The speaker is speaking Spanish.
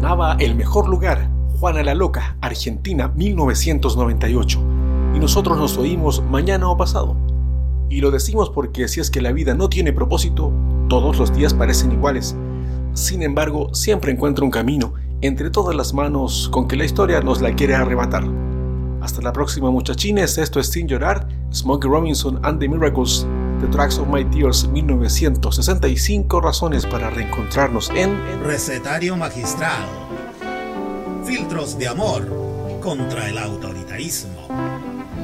Sonaba El Mejor Lugar, Juana la Loca, Argentina, 1998. Y nosotros nos oímos mañana o pasado. Y lo decimos porque si es que la vida no tiene propósito, todos los días parecen iguales. Sin embargo, siempre encuentra un camino entre todas las manos con que la historia nos la quiere arrebatar. Hasta la próxima, muchachines. Esto es Sin Llorar, Smokey Robinson and the Miracles, The Tracks of My Tears, 1965 razones para reencontrarnos en Recetario Magistral. Filtros de amor contra el autoritarismo.